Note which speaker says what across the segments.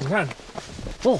Speaker 1: 你看，
Speaker 2: 哦，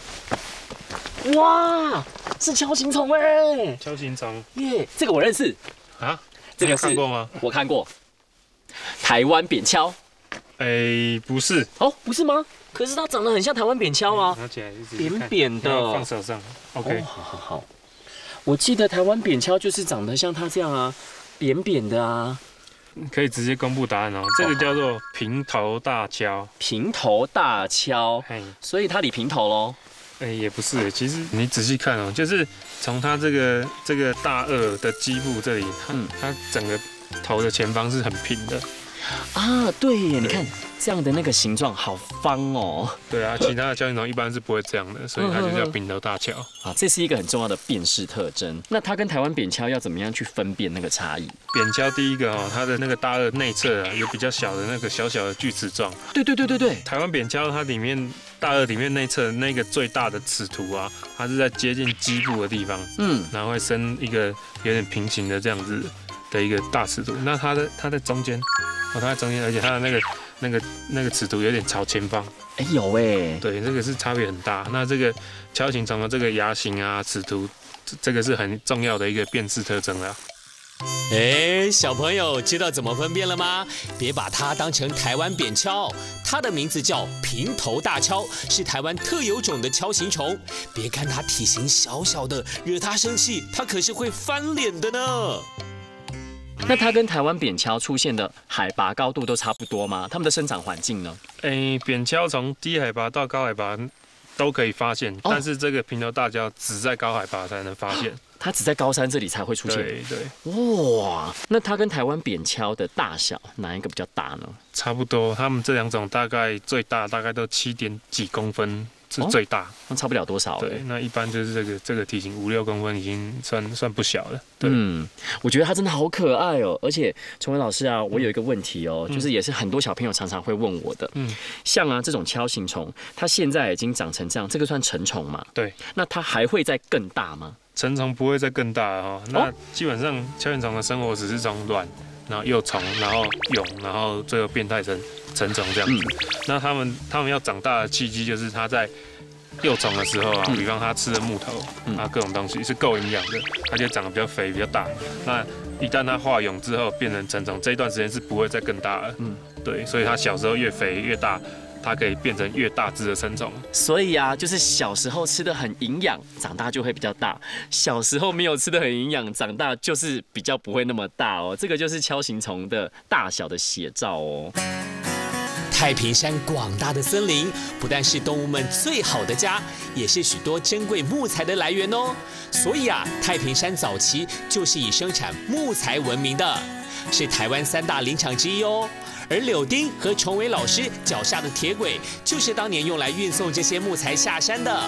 Speaker 2: 哇，是锹形虫哎！
Speaker 1: 锹形虫
Speaker 2: 耶，这个我认识
Speaker 1: 啊，
Speaker 2: 这个是
Speaker 1: 看过吗？
Speaker 2: 我看过，台湾扁锹。
Speaker 1: 不是
Speaker 2: 哦，不是吗？可是它长得很像台湾扁锹啊，
Speaker 1: 拿起来
Speaker 2: 扁扁的，
Speaker 1: 放手上。OK，
Speaker 2: 好。我记得台湾扁锹就是长得像它这样啊，扁扁的啊。
Speaker 1: 可以直接公布答案哦。这个叫做平头大锹。
Speaker 2: 平头大锹，所以它理平头喽。
Speaker 1: 也不是，其实你仔细看哦，就是从它这个大颚的基部这里，它整个头的前方是很平的。
Speaker 2: 啊，对耶，你看这样的那个形状好方哦。
Speaker 1: 对啊，其他的锹形虫一般是不会这样的，所以它就叫平头大锹。
Speaker 2: 啊，这是一个很重要的辨识特征。那它跟台湾扁锹要怎么样去分辨那个差异？
Speaker 1: 扁锹第一个哦，它的那个大颚内侧啊有比较小的那个小小的锯齿状。
Speaker 2: 对。
Speaker 1: 台湾扁锹它里面大颚里面内侧那个最大的齿突啊，它是在接近基部的地方，然后会生一个有点平行的这样子的一个大齿突。那它在中间。它在中间，而且它的那个齿突有点朝前方。
Speaker 2: 有哎。
Speaker 1: 对，这个是差别很大。那这个锹形虫的这个牙形啊、齿突，这个是很重要的一个辨识特征啦。
Speaker 3: 小朋友知道怎么分辨了吗？别把它当成台湾扁锹，它的名字叫平头大锹，是台湾特有种的锹形虫。别看它体型小小的，惹它生气，它可是会翻脸的呢。
Speaker 2: 那它跟台湾扁锹出现的海拔高度都差不多吗？它们的生长环境呢？
Speaker 1: 扁锹从低海拔到高海拔都可以发现，但是这个平头大锹只在高海拔才能发现。
Speaker 2: 它只在高山这里才会出现。
Speaker 1: 对。
Speaker 2: 哇，那它跟台湾扁锹的大小哪一个比较大呢？
Speaker 1: 差不多，它们这两种大概最大大概都7点几公分。是最大，
Speaker 2: 那差不了多少。
Speaker 1: 对，那一般就是这个体型5、6公分，已经算不小了。对，
Speaker 2: 我觉得它真的好可爱哦。而且崇文老师啊，我有一个问题哦，就是也是很多小朋友常常会问我的。像啊这种锹形虫，它现在已经长成这样，这个算成虫吗？
Speaker 1: 对。
Speaker 2: 那它还会再更大吗？
Speaker 1: 成虫不会再更大了哈。那基本上锹形虫的生活只是从卵，然后幼虫，然后蛹，然后最后变态成虫这样子。那他们要长大的契机就是它在幼虫的时候啊，比方它吃的木头啊，各种东西是够营养的，它就长得比较肥、比较大。那一旦它化蛹之后变成成虫，这一段时间是不会再更大了。对，所以它小时候越肥越大，它可以变成越大只的成虫。
Speaker 2: 所以啊，就是小时候吃的很营养，长大就会比较大；小时候没有吃的很营养，长大就是比较不会那么大哦。这个就是锹形虫的大小的写照哦。
Speaker 3: 太平山广大的森林，不但是动物们最好的家，也是许多珍贵木材的来源哦。所以啊，太平山早期就是以生产木材闻名的，是台湾3大林场之一哦。而柳丁和崇伟老师脚下的铁轨，就是当年用来运送这些木材下山的。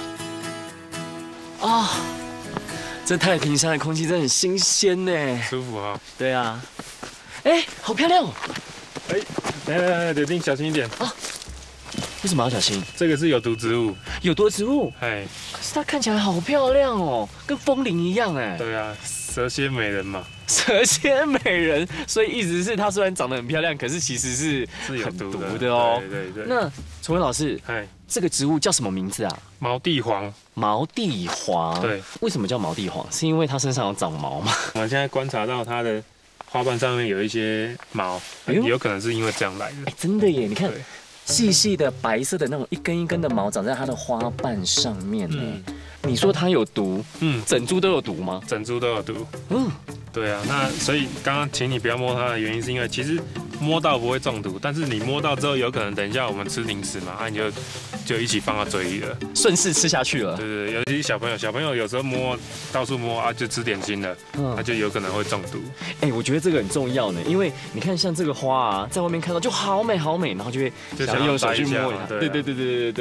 Speaker 2: 这太平山的空气真的很新鲜呢，
Speaker 1: 舒服哈。
Speaker 2: 对啊，好漂亮哦。
Speaker 1: 来，柳丁小心一点啊！
Speaker 2: 为什么要小心？
Speaker 1: 这个是有毒植物。
Speaker 2: 有毒植物？
Speaker 1: 可
Speaker 2: 是它看起来好漂亮哦，跟风铃一样哎。
Speaker 1: 对啊，蛇蝎美人嘛。
Speaker 2: 蛇蝎美人，所以意思是它虽然长得很漂亮，可是其实是
Speaker 1: 有毒
Speaker 2: 的哦。
Speaker 1: 对。
Speaker 2: 那崇文老师，这个植物叫什么名字啊？
Speaker 1: 毛地黄。
Speaker 2: 毛地黄。对。为什么叫毛地黄？是因为它身上有长毛吗？
Speaker 1: 我们现在观察到它的花瓣上面有一些毛，有可能是因为这样来的。
Speaker 2: 真的耶！你看，细细的白色的那种一根一根的毛长在它的花瓣上面。你说它有毒？整株都有毒吗？
Speaker 1: 整株都有毒。对啊。那所以刚刚请你不要摸它的原因，是因为其实摸到不会中毒，但是你摸到之后，有可能等一下我们吃零食嘛，你就一起放到嘴里了，
Speaker 2: 顺势吃下去了。
Speaker 1: 对，尤其是小朋友有时候到处摸啊，就吃点心了，它就有可能会中毒。
Speaker 2: 我觉得这个很重要呢，因为你看像这个花啊，在外面看到就好美好美，然后就会想用手去摸一下。对。